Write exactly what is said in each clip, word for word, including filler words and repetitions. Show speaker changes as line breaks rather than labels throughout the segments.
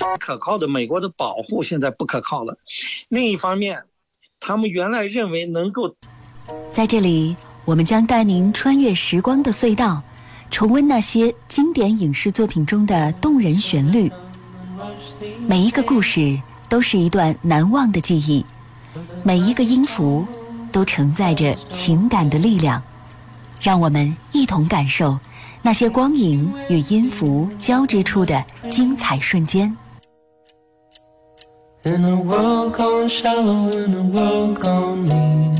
可靠的美国的保护现在不可靠了。另一方面，他们原来认为能够
在这里，我们将带您穿越时光的隧道，重温那些经典影视作品中的动人旋律。每一个故事都是一段难忘的记忆，每一个音符都承载着情感的力量。让我们一同感受那些光影与音符交织出的精彩瞬间。
In a world gone shallow, in a world gone mean。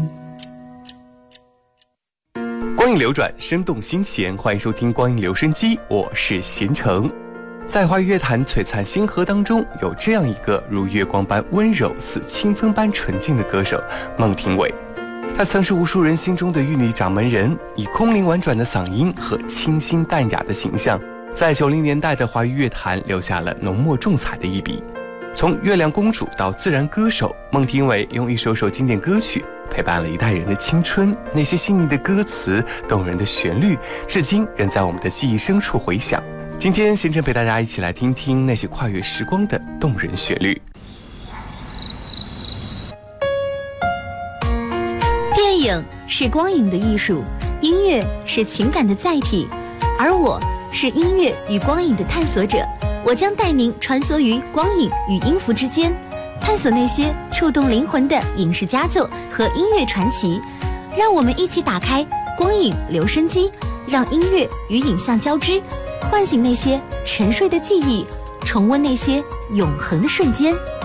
光影流转，生动新鲜，欢迎收听光影留声机，我是贤成。在华语乐坛璀璨星河当中，有这样一个如月光般温柔，似清风般纯净的歌手孟庭苇。他曾是无数人心中的玉女掌门人，以空灵婉转的嗓音和清新淡雅的形象，在九零年代的华语乐坛留下了浓墨重彩的一笔。从月亮公主到自然歌手，孟庭苇用一首首经典歌曲陪伴了一代人的青春，那些细腻的歌词、动人的旋律，至今仍在我们的记忆深处回响。今天贤成陪大家一起来听听那些跨越时光的动人旋律。
电影是光影的艺术，音乐是情感的载体，而我是音乐与光影的探索者。我将带您穿梭于光影与音符之间，探索那些触动灵魂的影视佳作和音乐传奇。让我们一起打开光影留声机，让音乐与影像交织，唤醒那些沉睡的记忆，重温那些永恒的瞬间。